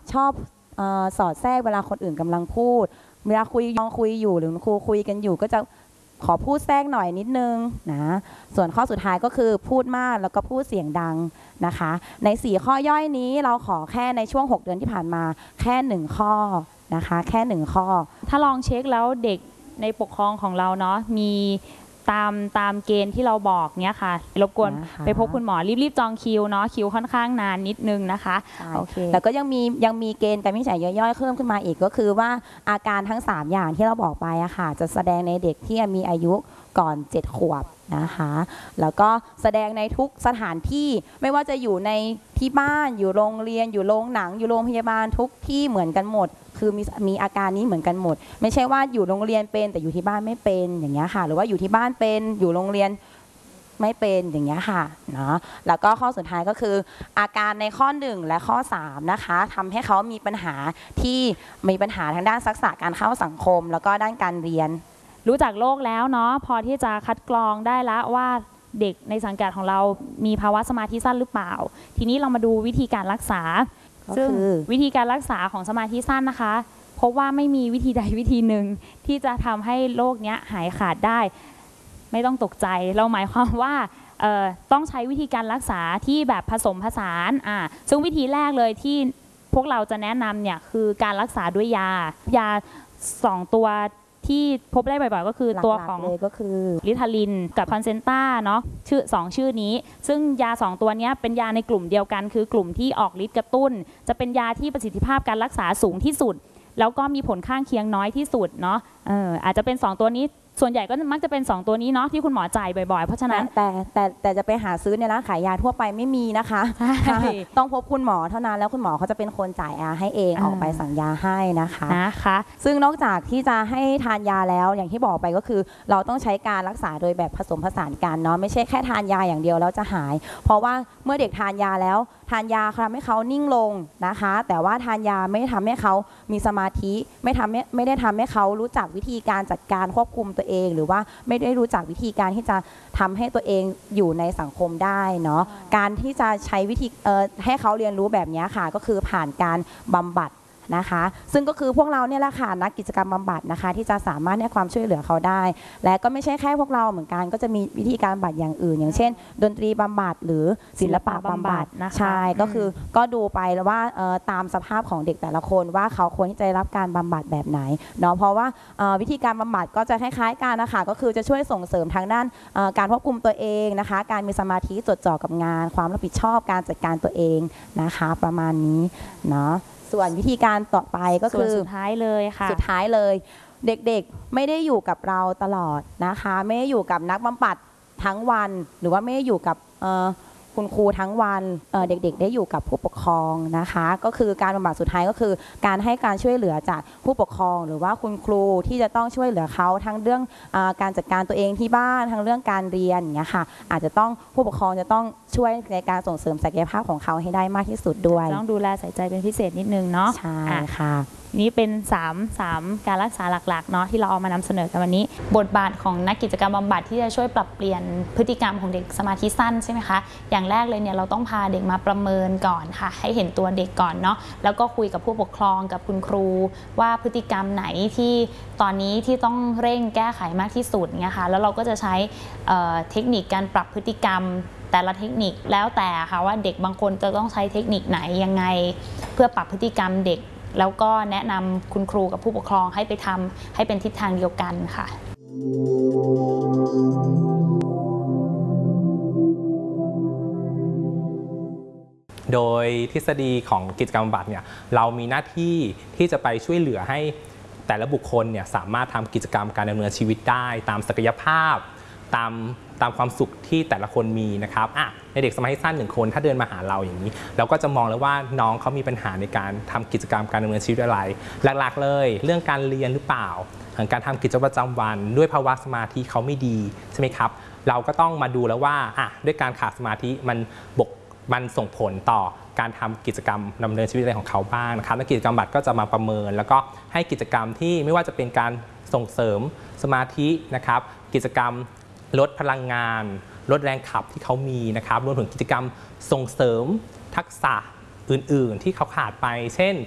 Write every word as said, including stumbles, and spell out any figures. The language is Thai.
ชอบสอดแทรกเวลาคนอื่นกำลังพูดเวลาคุยยองคุยอยู่หรือครูคุยกันอยู่ก็จะขอพูดแทรกหน่อยนิดนึงนะส่วนข้อสุดท้ายก็คือพูดมากแล้วก็พูดเสียงดังนะคะในสี่ข้อย่อยนี้เราขอแค่ในช่วงหกเดือนที่ผ่านมาแค่หนึ่งข้อนะคะแค่หนึ่งข้อถ้าลองเช็คแล้วเด็กในปกครองของเราเนาะมีตามตามเกณฑ์ที่เราบอกเนี้ยค่ะรบกวนไปพบคุณหมอรีบๆจองคิวเนาะคิวค่อนข้างนานนิดนึงนะคะโอเคแล้วก็ยังมียังมีเกณฑ์การวินิจฉัยย่อยๆเพิ่มขึ้นมาอีกก็คือว่าอาการทั้งสามอย่างที่เราบอกไปอะค่ะจะแสดงในเด็กที่มีอายุก่อนเจ็ดขวบนะคะแล้วก็แสดงในทุกสถานที่ไม่ว่าจะอยู่ในที่บ้านอยู่โรงเรียนอยู่โรงหนังอยู่โรงพยาบาลทุกที่เหมือนกันหมดคือมีมีอาการนี้เหมือนกันหมดไม่ใช่ว่าอยู่โรงเรียนเป็นแต่อยู่ที่บ้านไม่เป็นอย่างเงี้ยค่ะหรือว่าอยู่ที่บ้านเป็นอยู่โรงเรียนไม่เป็นอย่างเงี้ยค่ะเนาะแล้วก็ข้อสุดท้ายก็คืออาการในข้อหนึ่งและข้อสามนะคะทำให้เขามีปัญหาที่มีปัญหาทางด้านทักษะการเข้าสังคมแล้วก็ด้านการเรียนรู้จักโรคแล้วเนาะพอที่จะคัดกรองได้แล้วว่าเด็กในสังกัดของเรามีภาวะสมาธิสั้นหรือเปล่าทีนี้เรามาดูวิธีการรักษาซึ่งวิธีการรักษาของสมาธิสั้นนะคะพบว่าไม่มีวิธีใดวิธีหนึ่งที่จะทำให้โรคนี้หายขาดได้ไม่ต้องตกใจเราหมายความว่าต้องใช้วิธีการรักษาที่แบบผสมผสานอ่าซึ่งวิธีแรกเลยที่พวกเราจะแนะนำเนี่ยคือการรักษาด้วยยายาสองตัวที่พบได้บ่อยๆก็คือตัวของก็คือลิทาลินกับคอนเซนต้าเนาะชื่อสองชื่อนี้ซึ่งยาสองตัวนี้เป็นยาในกลุ่มเดียวกันคือกลุ่มที่ออกฤทธิ์กระตุ้นจะเป็นยาที่ประสิทธิภาพการรักษาสูงที่สุดแล้วก็มีผลข้างเคียงน้อยที่สุดเนาะเอออาจจะเป็นสองตัวนี้ส่วนใหญ่ก็มักจะเป็นสองตัวนี้เนาะที่คุณหมอจ่ายบ่อยๆเพราะฉะนั้นแต่แต่แต่จะไปหาซื้อในร้านขายยาทั่วไปไม่มีนะคะต้องพบคุณหมอเท่านั้นแล้วคุณหมอเขาจะเป็นคนจ่ายยาให้เองออกไปสั่งยาให้นะคะนะคะซึ่งนอกจากที่จะให้ทานยาแล้วอย่างที่บอกไปก็คือเราต้องใช้การรักษาโดยแบบผสมผสานกันเนาะไม่ใช่แค่ทานยาอย่างเดียวแล้วจะหายเพราะว่าเมื่อเด็กทานยาแล้วทานยาทำให้เขานิ่งลงนะคะแต่ว่าทานยาไม่ทำให้เขามีสมาธิไม่ทำไม่ไม่ได้ทำให้เขารู้จักวิธีการจัดการควบคุมตัวเองหรือว่าไม่ได้รู้จักวิธีการที่จะทำให้ตัวเองอยู่ในสังคมได้เนาะการที่จะใช้วิธีให้เขาเรียนรู้แบบนี้ค่ะก็คือผ่านการบำบัดนะคะซึ่งก็คือพวกเราเนี่ยแหละค่ะนักกิจกรรมบำบัดนะคะที่จะสามารถให้ความช่วยเหลือเขาได้และก็ไม่ใช่แค่พวกเราเหมือนกันก็จะมีวิธีการบำบัดอย่างอื่นอย่างเช่นดนตรีบำบัดหรือศิลปะบำบัดใช่ก็คือก็ดูไปแล้วว่าตามสภาพของเด็กแต่ละคนว่าเขาควรที่จะรับการบำบัดแบบไหนเนาะเพราะว่าวิธีการบำบัดก็จะคล้ายๆกันนะคะก็คือจะช่วยส่งเสริมทางด้านการควบคุมตัวเองนะคะการมีสมาธิจดจ่อกับงานความรับผิดชอบการจัดการตัวเองนะคะประมาณนี้เนาะส่วนวิธีการต่อไปก็คือสุดท้ายเลยค่ะสุดท้ายเลยเด็กๆไม่ได้อยู่กับเราตลอดนะคะไม่ได้อยู่กับนักบำบัดทั้งวันหรือว่าไม่ได้อยู่กับคุณครูทั้งวันเด็กๆได้อยู่กับผู้ปกครองนะคะก็คือการบำบัดสุดท้ายก็คือการให้การช่วยเหลือจากผู้ปกครองหรือว่าคุณครูที่จะต้องช่วยเหลือเขาทั้งเรื่องการจัดการตัวเองที่บ้านทั้งเรื่องการเรียนอย่างเงี้ยค่ะอาจจะต้องผู้ปกครองจะต้องช่วยในการส่งเสริมศักยภาพของเขาให้ได้มากที่สุดด้วยต้องดูแลใส่ใจเป็นพิเศษนิดนึงเนาะใช่ค่ะนี่เป็นสาม สามการรักษาหลักๆเนาะที่เราเอามานำเสนอกันวันนี้บทบาทของนักกิจกรรมบำบัดที่จะช่วยปรับเปลี่ยนพฤติกรรมของเด็กสมาธิสั้นใช่ไหมคะอย่างแรกเลยเนี่ยเราต้องพาเด็กมาประเมินก่อนค่ะให้เห็นตัวเด็กก่อนเนาะแล้วก็คุยกับผู้ปกครองกับคุณครูว่าพฤติกรรมไหนที่ตอนนี้ที่ต้องเร่งแก้ไขมากที่สุดเนี่ยค่ะแล้วเราก็จะใช้เทคนิคการปรับพฤติกรรมแต่ละเทคนิคแล้วแต่ค่ะว่าเด็กบางคนจะต้องใช้เทคนิคไหนยังไงเพื่อปรับพฤติกรรมเด็กแล้วก็แนะนำคุณครูกับผู้ปกครองให้ไปทำให้เป็นทิศทางเดียวกันค่ะโดยทฤษฎีของกิจกรรมบำบัดเนี่ยเรามีหน้าที่ที่จะไปช่วยเหลือให้แต่ละบุคคลเนี่ยสามารถทำกิจกรรมการดำเนินชีวิตได้ตามศักยภาพตามตามความสุขที่แต่ละคนมีนะครับอ่ะในเด็กสมาธิสั้นหนึ่งคนถ้าเดินมาหาเราอย่างนี้เราก็จะมองแล้วว่าน้องเขามีปัญหาในการทำกิจกรรมการดำเนินชีวิตอะไรหลักๆเลยเรื่องการเรียนหรือเปล่าการทำกิจวัตรประจำวันด้วยภาวะสมาธิเขาไม่ดีใช่ไหมครับเราก็ต้องมาดูแล้วว่าอ่ะด้วยการขาดสมาธิมันบกมันส่งผลต่อการทำกิจกรรมดำเนินชีวิตอะไรของเขาบ้างนะครับนักกิจกรรมบำบัดก็จะมาประเมินแล้วก็ให้กิจกรรมที่ไม่ว่าจะเป็นการส่งเสริมสมาธินะครับกิจกรรมลดพลังงานลดแรงขับที่เขามีนะครับรวมถึงกิจกรรมส่งเสริมทักษะอื่นๆที่เขาขาดไปเช่น